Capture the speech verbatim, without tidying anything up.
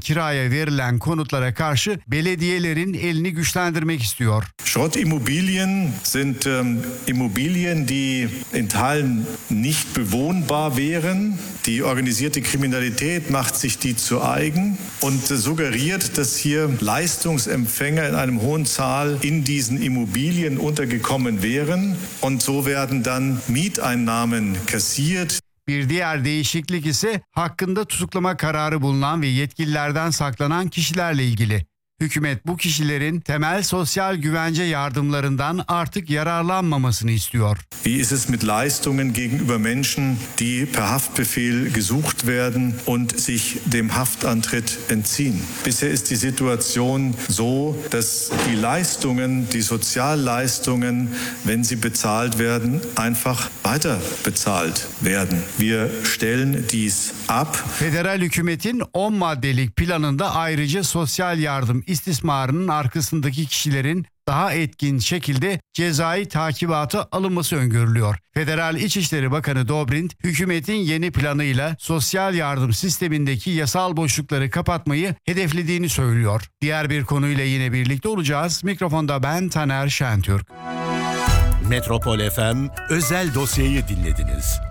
Kiraya verilen konutlara karşı belediyelerin elini güçlendirmek istiyor. Schrottimmobilien sind ähm, Immobilien, die in Teilen nicht bewohnbar wären. Die organisierte Kriminalität macht sich die zu eigen und suggeriert, dass hier Leistungsempfänger in einem hohen Zahl in diesen Immobilien untergekommen wären. Und so werden dann Mieteinnahmen kassiert. Bir diğer değişiklik ise hakkında tutuklama kararı bulunan ve yetkililerden saklanan kişilerle ilgili. Hükümet bu kişilerin temel sosyal güvence yardımlarından artık yararlanmamasını istiyor. Wie ist es mit Leistungen gegenüber Menschen, die per Haftbefehl gesucht werden und sich dem Haftantritt entziehen? Bisher ist die Situation so, dass die Leistungen, die Sozialleistungen, wenn sie bezahlt werden, einfach weiter bezahlt werden. Wir stellen dies ab. Federal hükümetin on maddelik planında ayrıca sosyal yardım istismarının arkasındaki kişilerin daha etkin şekilde cezai takibata alınması öngörülüyor. Federal İçişleri Bakanı Dobrindt, hükümetin yeni planıyla sosyal yardım sistemindeki yasal boşlukları kapatmayı hedeflediğini söylüyor. Diğer bir konuyla yine birlikte olacağız. Mikrofonda ben Taner Şentürk. Metropol F M özel dosyayı dinlediniz.